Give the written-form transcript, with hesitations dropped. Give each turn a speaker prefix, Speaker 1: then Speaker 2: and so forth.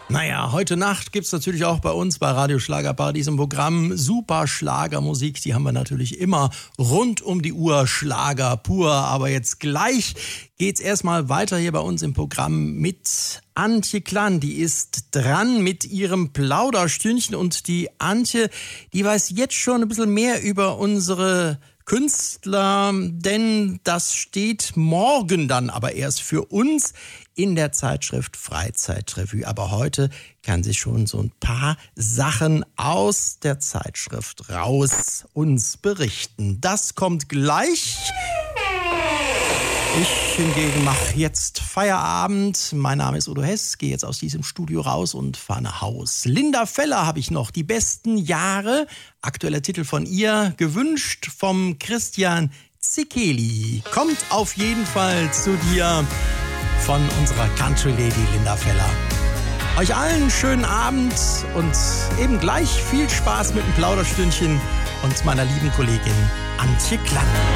Speaker 1: Naja, heute Nacht gibt's natürlich auch bei uns bei Radio Schlagerparadies im Programm super Schlagermusik. Die haben wir natürlich immer rund um die Uhr, Schlager pur. Aber jetzt gleich geht's erstmal weiter hier bei uns im Programm mit Antje Klann. Die ist dran mit ihrem Plauderstündchen und die Antje, die weiß jetzt schon ein bisschen mehr über unsere Künstler, denn das steht morgen dann aber erst für uns in der Zeitschrift Freizeitrevue. Aber heute kann sie schon so ein paar Sachen aus der Zeitschrift raus uns berichten. Das kommt gleich. Ich hingegen mache jetzt Feierabend. Mein Name ist Udo Hess, gehe jetzt aus diesem Studio raus und fahre nach Haus. Linda Feller habe ich noch, die besten Jahre. Aktueller Titel von ihr, gewünscht vom Christian Ziceli. Kommt auf jeden Fall zu dir von unserer Country Lady Linda Feller. Euch allen einen schönen Abend und eben gleich viel Spaß mit dem Plauderstündchen und meiner lieben Kollegin Antje Klann.